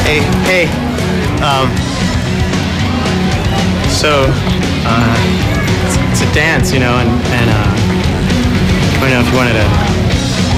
Hey, hey. Um, so, it's a dance, and I don't know if you wanted to